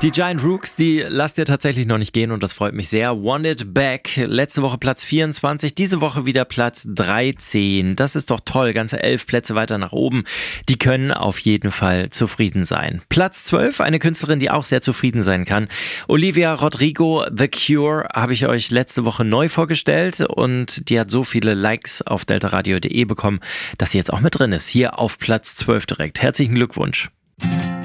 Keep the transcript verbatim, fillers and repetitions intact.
Die Giant Rooks, die lasst ihr tatsächlich noch nicht gehen und das freut mich sehr. Want It Back, letzte Woche Platz vierundzwanzig, diese Woche wieder Platz dreizehn. Das ist doch toll, ganze elf Plätze weiter nach oben. Die können auf jeden Fall zufrieden sein. Platz zwölf, eine Künstlerin, die auch sehr zufrieden sein kann. Olivia Rodrigo, The Cure, habe ich euch letzte Woche neu vorgestellt und die hat so viele Likes auf deltaradio punkt de bekommen, dass sie jetzt auch mit drin ist. Hier auf Platz zwölf direkt. Herzlichen Glückwunsch.